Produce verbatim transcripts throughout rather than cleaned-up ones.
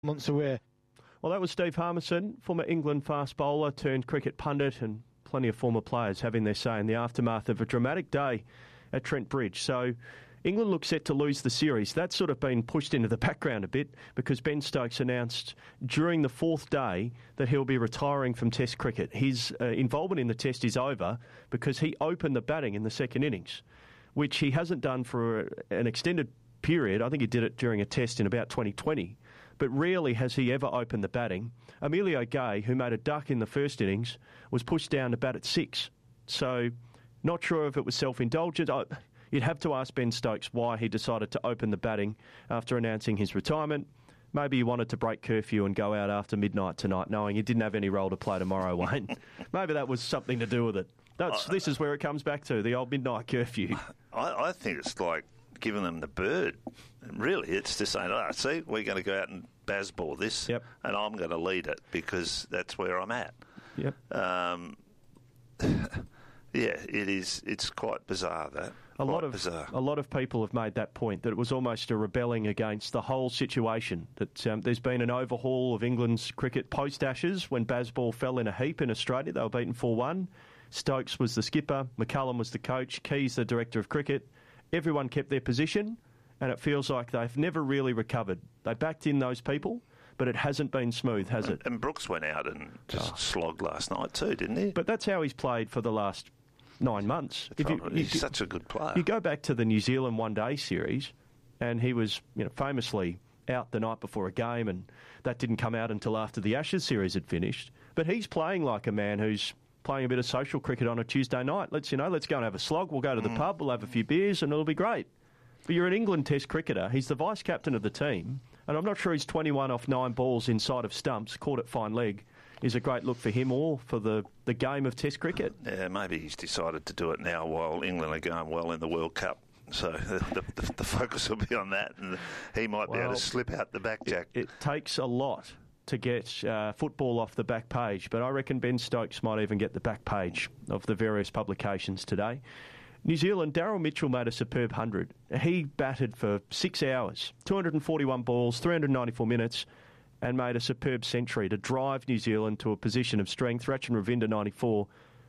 Montserrat. Well, that was Steve Harmison, former England fast bowler turned cricket pundit, and plenty of former players having their say in the aftermath of a dramatic day at Trent Bridge. So England look set to lose the series. That's sort of been pushed into the background a bit because Ben Stokes announced during the fourth day that he'll be retiring from Test cricket. His uh, involvement in the Test is over because he opened the batting in the second innings, which he hasn't done for an extended period. I think he did it during a Test in about twenty twenty. But rarely has he ever opened the batting. Emilio Gay, who made a duck in the first innings, was pushed down to bat at six. So, not sure if it was self-indulgent. I, you'd have to ask Ben Stokes why he decided to open the batting after announcing his retirement. Maybe he wanted to break curfew and go out after midnight tonight, knowing he didn't have any role to play tomorrow, Wayne. Maybe that was something to do with it. That's, this is where it comes back to, the old midnight curfew. I, I think it's like giving them the bird. Really, it's just saying, oh, see, we're going to go out and baseball this, yep. and I'm going to lead it because that's where I'm at. Yep. Um, yeah, it is. It's quite bizarre, that. A quite lot of bizarre. a lot of people have made that point, that it was almost a rebelling against the whole situation, that um, there's been an overhaul of England's cricket post-Ashes when Bazball fell in a heap in Australia. They were beaten four one. Stokes was the skipper, McCullum was the coach, Keys the director of cricket. Everyone kept their position, and it feels like they've never really recovered. They backed in those people, but it hasn't been smooth, has it? And Brooks went out and just oh. slogged last night too, didn't he? But that's how he's played for the last nine months. If you, he's you, such a good player. You go back to the New Zealand one-day series, and he was, you know, famously out the night before a game, and that didn't come out until after the Ashes series had finished. But he's playing like a man who's playing a bit of social cricket on a Tuesday night. Let's, you know, let's go and have a slog. We'll go to the mm. pub, we'll have a few beers, and it'll be great. But you're an England Test cricketer. He's the vice-captain of the team, and I'm not sure he's twenty-one off nine balls inside of stumps, caught at fine leg, is a great look for him or for the, the game of Test cricket. Yeah, maybe he's decided to do it now while England are going well in the World Cup. So the, the, the focus will be on that, and he might well, be able to slip out the back, Jack. It, it takes a lot to get uh, football off the back page, but I reckon Ben Stokes might even get the back page of the various publications today. New Zealand, Daryl Mitchell made a superb one hundred. He batted for six hours, two hundred forty-one balls, three hundred ninety-four minutes, and made a superb century to drive New Zealand to a position of strength. Rachin Ravinda, ninety-four.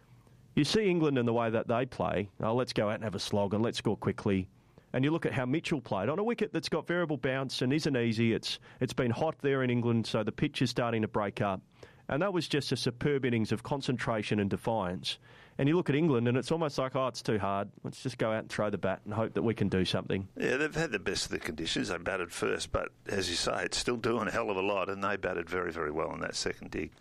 You see England in the way that they play. Oh, let's go out and have a slog and let's score quickly. And you look at how Mitchell played on a wicket that's got variable bounce and isn't easy. It's It's been hot there in England, so the pitch is starting to break up. And that was just a superb innings of concentration and defiance. And you look at England and it's almost like, oh, it's too hard. Let's just go out and throw the bat and hope that we can do something. Yeah, they've had the best of the conditions. They batted first, but as you say, it's still doing a hell of a lot, and they batted very, very well in that second dig.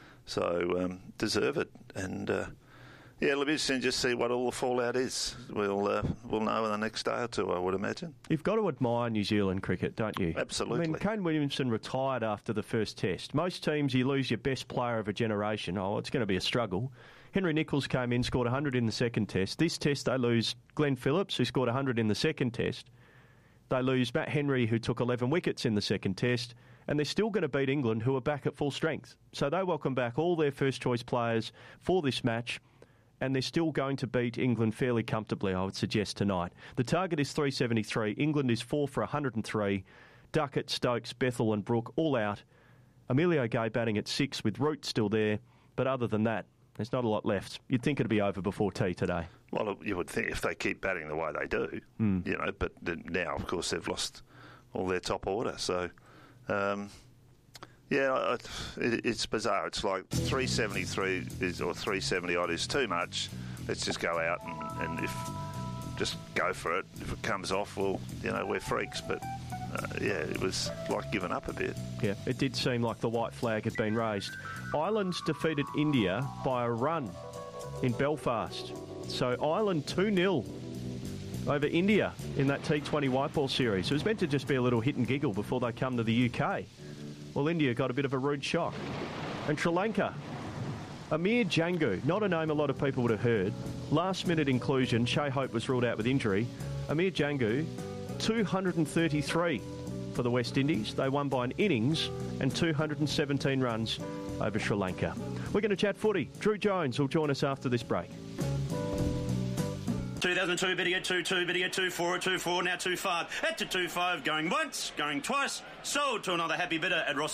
So, um, deserve it. And... Uh, Yeah, it'll be interesting to just see what all the fallout is. We'll uh, we'll know in the next day or two, I would imagine. You've got to admire New Zealand cricket, don't you? Absolutely. I mean, Kane Williamson retired after the first test. Most teams, you lose your best player of a generation. Oh, it's going to be a struggle. Henry Nicholls came in, scored one hundred in the second test. This test, they lose Glenn Phillips, who scored one hundred in the second test. They lose Matt Henry, who took eleven wickets in the second test. And they're still going to beat England, who are back at full strength. So they welcome back all their first-choice players for this match. And they're still going to beat England fairly comfortably, I would suggest, tonight. The target is three seventy-three. England is four for one hundred three. Duckett, Stokes, Bethel and Brook all out. Emilio Gay batting at six with Root still there. But other than that, there's not a lot left. You'd think it'd be over before tea today. Well, you would think if they keep batting the way they do, mm. you know, but now, of course, they've lost all their top order. So... Um, Yeah, it, it's bizarre. It's like three seventy-three is, or three seventy odd is too much. Let's just go out and, and if just go for it. If it comes off, well, you know, we're freaks. But uh, yeah, it was like giving up a bit. Yeah, it did seem like the white flag had been raised. Ireland defeated India by a run in Belfast. So Ireland two nil over India in that T twenty white ball series. It was meant to just be a little hit and giggle before they come to the U K. Well, India got a bit of a rude shock. And Sri Lanka, Amir Jangu, not a name a lot of people would have heard. Last minute inclusion, Shea Hope was ruled out with injury. Amir Jangu, two hundred thirty-three for the West Indies. They won by an innings and two hundred seventeen runs over Sri Lanka. We're going to chat footy. Drew Jones will join us after this break. two thousand two, bidder get two two, bidder get two four, two four, now two five. At to two five, going once, going twice. Sold to another happy bidder at Ross.